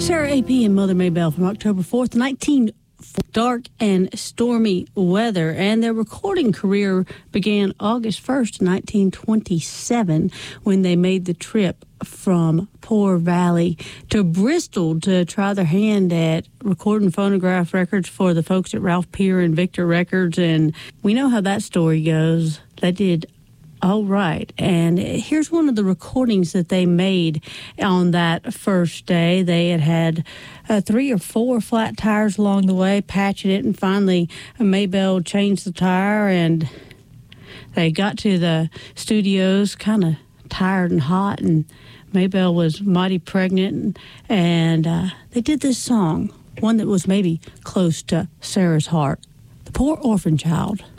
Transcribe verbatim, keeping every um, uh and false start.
Sarah A P and Mother Maybelle from October fourth, nineteen dark and stormy weather, and their recording career began August first, nineteen twenty-seven, when they made the trip from Poor Valley to Bristol to try their hand at recording phonograph records for the folks at Ralph Peer and Victor Records, and we know how that story goes. They did all right, and here's one of the recordings that they made on that first day. They had had uh, three or four flat tires along the way, patching it, and finally Maybelle changed the tire, and they got to the studios kind of tired and hot, and Maybelle was mighty pregnant, and uh, they did this song, one that was maybe close to Sarah's heart, The Poor Orphan Child.